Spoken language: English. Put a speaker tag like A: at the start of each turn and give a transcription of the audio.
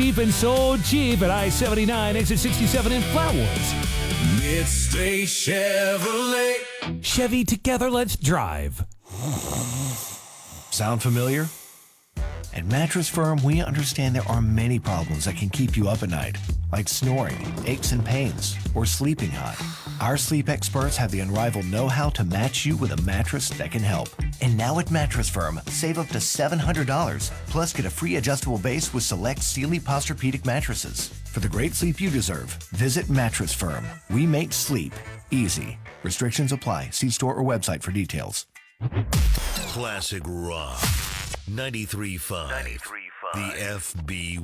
A: deep and so cheap at I-79, exit 67 in Flatwoods.
B: Midstate Chevrolet.
A: Chevy, together, let's drive.
C: Sound familiar? At Mattress Firm, we understand there are many problems that can keep you up at night, like snoring, aches and pains, or sleeping hot. Our sleep experts have the unrivaled know-how to match you with a mattress that can help. And now at Mattress Firm, save up to $700, plus get a free adjustable base with select Sealy Posturepedic mattresses. For the great sleep you deserve, visit Mattress Firm. We make sleep easy. Restrictions apply. See store or website for details.
D: Classic rock. 93.5. The FB